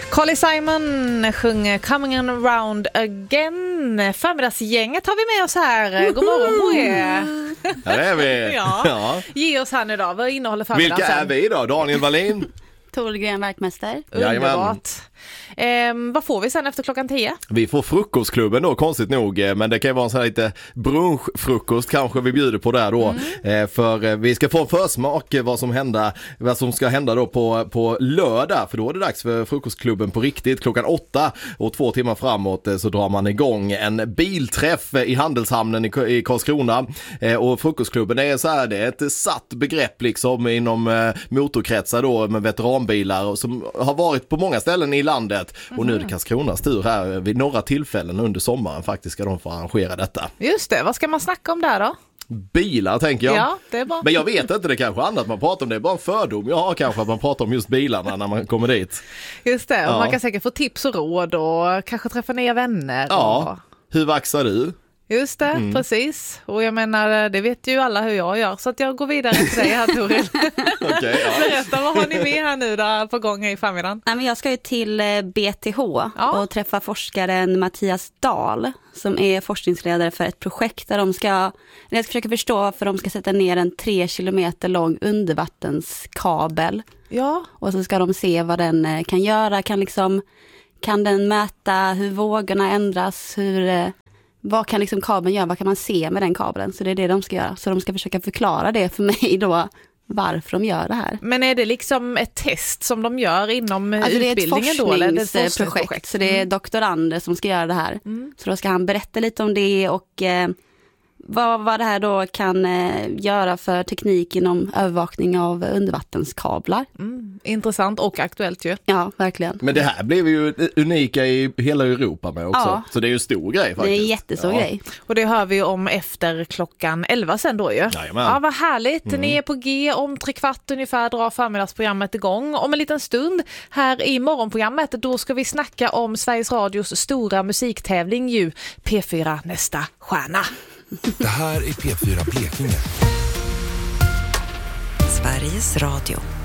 Carly Simon sjunger Coming Around Again. Förmiddagsgänget har vi med oss här. God morgon på er. Här är vi. Ja. Ge oss här nu då. Vad innehåller förmiddagen? Vilka är vi då? Daniel Wallin. Thorgren Verkmäster. Underbart. Vad får vi sen efter klockan 10? Vi får frukostklubben då, konstigt nog. Men det kan ju vara en sån här lite brunchfrukost kanske vi bjuder på där då. För vi ska få en försmak vad som ska hända då på lördag. För då är det dags för frukostklubben på riktigt. Klockan 8 och 2 timmar framåt så drar man igång en bilträff i Handelshamnen i Karlskrona. Och frukostklubben är så här, det är ett satt begrepp liksom inom motorkretsar då med veteranbilar som har varit på många ställen i landet. Och nu är det Karlskronas tur här vid några tillfällen under sommaren faktiskt ska de få arrangera detta. Just det, vad ska man snacka om där då? Bilar tänker jag. Ja, det är bra. Men jag vet inte, det kanske annat man pratar om, det är bara en fördom jag har kanske att man pratar om just bilarna när man kommer dit. Just det, och Ja. man kan säkert få tips och råd och kanske träffa nya vänner. Ja, hur vaxar du? Just det, precis. Och jag menar, det vet ju alla hur jag gör. Så att jag går vidare till dig här, Toril. Okej, ja. Berätta, vad har ni med här nu då på gång i förmiddagen? Nej, men jag ska ju till BTH Ja. och träffa forskaren Mattias Dahl som är forskningsledare för ett projekt där de ska försöka förstå varför de ska sätta ner en 3 kilometer lång undervattenskabel. Ja, Och så ska de se vad den kan göra. Kan den mäta hur vågorna ändras? Vad kan liksom kabeln göra? Vad kan man se med den kabeln? Så det är det de ska göra. Så de ska försöka förklara det för mig då, varför de gör det här. men är det liksom ett test som de gör inom utbildningen då? eller? Det är ett forskningsprojekt. Så det är doktorander som ska göra det här. Så då ska han berätta lite om det och vad det här då kan göra för teknik inom övervakning av undervattenskablar. Intressant och aktuellt ju. Ja, verkligen. Men det här blev ju unika i hela Europa med också. Ja. Så det är ju en stor grej faktiskt. Det är en jättestor grej. Och det hör vi om efter klockan 11 sen då ju. Jajamän. Ja, vad härligt. Ni är på G, om 3/4 ungefär drar förmiddagsprogrammet igång. Om en liten stund här i morgonprogrammet, då ska vi snacka om Sveriges Radios stora musiktävling ju, P4 Nästa Stjärna. Det här är P4 Blekinge. Sveriges Radio.